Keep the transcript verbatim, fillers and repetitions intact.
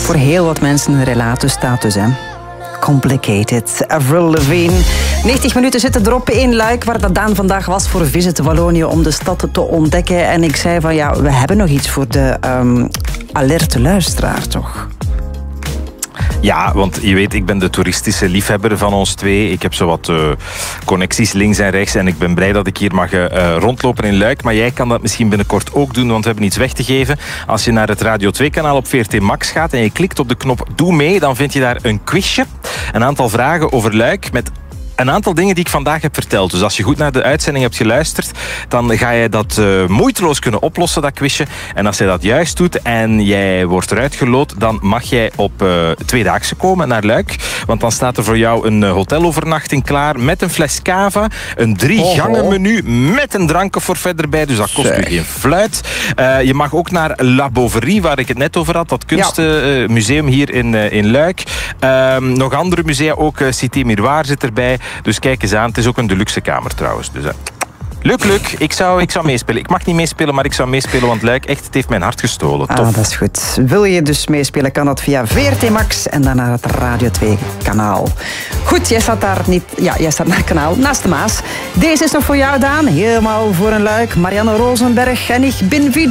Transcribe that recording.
voor heel wat mensen een relatus staat dus, hè. Complicated. Avril Lavigne. negentig minuten zitten erop in Luik, waar dat Daan vandaag was voor Visit Wallonië om de stad te ontdekken. En ik zei van ja, we hebben nog iets voor de um, alerte luisteraar, toch? Ja, want je weet, ik ben de toeristische liefhebber van ons twee. Ik heb zo wat uh, connecties links en rechts en ik ben blij dat ik hier mag uh, rondlopen in Luik. Maar jij kan dat misschien binnenkort ook doen, want we hebben iets weg te geven. Als je naar het Radio twee kanaal op V R T Max gaat en je klikt op de knop Doe mee, dan vind je daar een quizje. Een aantal vragen over Luik met een aantal dingen die ik vandaag heb verteld. Dus als je goed naar de uitzending hebt geluisterd, dan ga je dat uh, moeiteloos kunnen oplossen, dat quizje. En als je dat juist doet en jij wordt eruit geloot, dan mag jij op uh, tweedaagse komen naar Luik. Want dan staat er voor jou een uh, hotelovernachting klaar met een fles cava, een drie gangen menu met een drankenforfait erbij. Dus dat kost zeg. u geen fluit. Uh, je mag ook naar La Bouverie, waar ik het net over had. Dat kunstmuseum ja. uh, hier in, uh, in Luik. Uh, nog andere musea, ook uh, Cité Miroir zit erbij. Dus kijk eens aan, het is ook een deluxe kamer trouwens. Dus, uh, leuk, leuk. Ik zou, ik zou meespelen. Ik mag niet meespelen, maar ik zou meespelen, want Luik, echt, het heeft mijn hart gestolen. Tof. Ah, dat is goed. Wil je dus meespelen, kan dat via V R T Max en dan naar het Radio twee kanaal. Goed, jij staat daar niet... Ja, jij staat naar het kanaal, naast de Maas. Deze is nog voor jou, Daan. Helemaal voor een Luik. Marianne Rosenberg en ik ben